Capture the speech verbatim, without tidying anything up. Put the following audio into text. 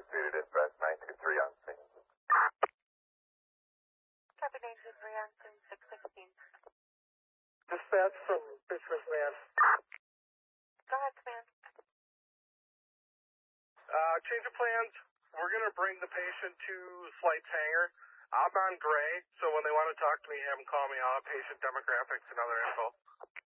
two dispatch nine two three on scene. Copy nine two three on scene six sixteen. Dispatch from Richmond Command. Go ahead, command. Uh, change of plans. We're going to bring the patient to Flight's hangar. I'm on gray, so when they want to talk to me, have them call me. I'll have patient demographics and other info.